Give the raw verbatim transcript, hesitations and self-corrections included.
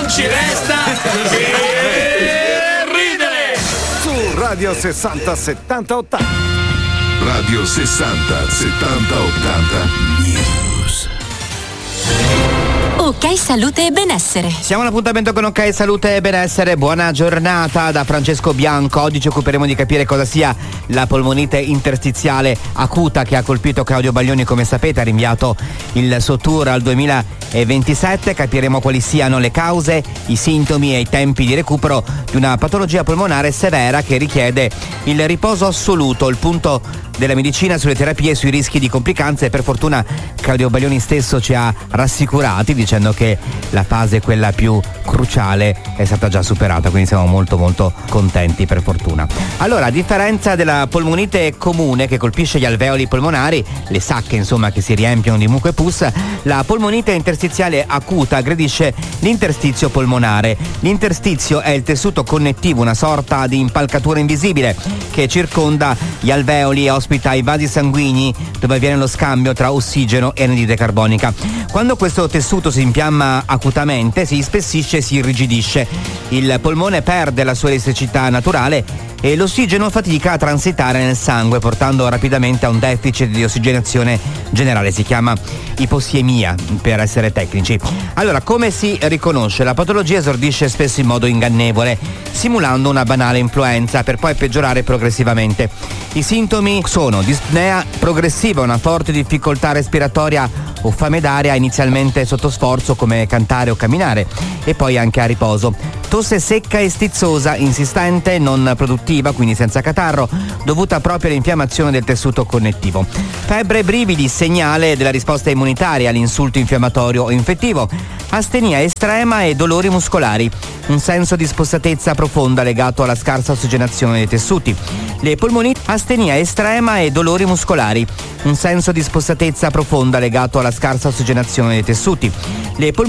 non ci resta che ridere. Su Radio sessanta settanta ottanta. Radio sessanta settanta ottanta News. Ok Salute e Benessere. Siamo all'appuntamento con Ok Salute e Benessere. Buona giornata da Francesco Bianco. Oggi ci occuperemo di capire cosa sia la polmonite interstiziale acuta che ha colpito Claudio Baglioni, come sapete, ha rinviato il suo tour al duemilaventisette. Capiremo quali siano le cause, i sintomi e i tempi di recupero di una patologia polmonare severa che richiede il riposo assoluto, il punto della medicina sulle terapie e sui rischi di complicanze. Per fortuna Claudio Baglioni stesso ci ha rassicurati dicendo che la fase, quella più cruciale, è stata già superata, quindi siamo molto molto contenti, per fortuna. Allora, a differenza della polmonite comune che colpisce gli alveoli polmonari, le sacche insomma che si riempiono di muco e pus, la polmonite interstiziale acuta aggredisce l'interstizio polmonare. L'interstizio è il tessuto connettivo, una sorta di impalcatura invisibile che circonda gli alveoli e ospita i vasi sanguigni dove avviene lo scambio tra ossigeno e anidride carbonica. Quando questo tessuto si infiamma acutamente, si ispessisce e si irrigidisce. Il polmone perde la sua elasticità naturale e l'ossigeno fatica a transitare nel sangue, portando rapidamente a un deficit di ossigenazione generale. Si chiama ipossiemia, per essere tecnici. Allora, come si riconosce? La patologia esordisce spesso in modo ingannevole, simulando una banale influenza, per poi peggiorare progressivamente. I sintomi sono dispnea progressiva, una forte difficoltà respiratoria o fame d'aria, inizialmente sotto sforzo come cantare o camminare, e poi anche a riposo. Tosse secca e stizzosa, insistente, non produttiva, quindi senza catarro, dovuta proprio all'infiammazione del tessuto connettivo. Febbre e brividi, segnale della risposta immunitaria all'insulto infiammatorio o infettivo. Astenia estrema e dolori muscolari. Un senso di spossatezza profonda legato alla scarsa ossigenazione dei tessuti. Le polmoniti, astenia estrema e dolori muscolari. Un senso di spossatezza profonda legato alla scarsa ossigenazione dei tessuti. Le polmoniti